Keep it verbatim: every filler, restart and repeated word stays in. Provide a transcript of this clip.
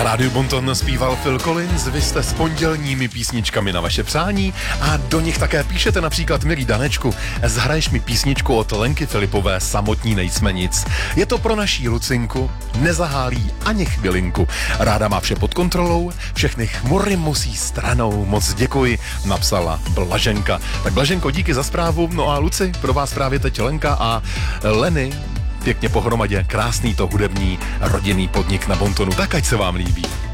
Na rádiu Bonton zpíval Phil Collins, vy jste s pondělními písničkami na vaše přání a do nich také píšete například: milý Danečku, zhraješ mi písničku od Lenky Filipové Samotní nejsme nic. Je to pro naší Lucinku, nezahálí ani chvilinku. Ráda má vše pod kontrolou, všechny chmury musí stranou. Moc děkuji, napsala Blaženka. Tak Blaženko, díky za zprávu. No a Luci, pro vás právě teď Lenka a Leny. Pěkně pohromadě, krásný to hudební rodinný podnik na Bontonu, tak ať se vám líbí.